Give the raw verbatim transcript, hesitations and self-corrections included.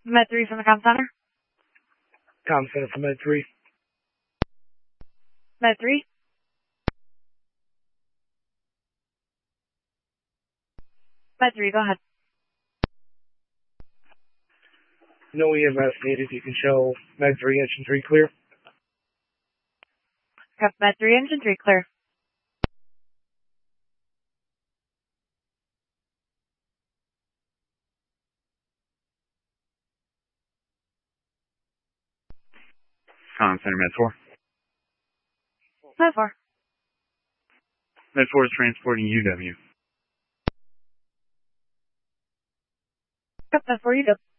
Med three from the comm center. Comm center for Med three. Med three. Med three, go ahead. No E M S needed. You can show Med three, engine three clear. Yep, Med three, engine three clear. Comm center, Med four. Med four. Med four is transporting U W. Yep, Med four, you go.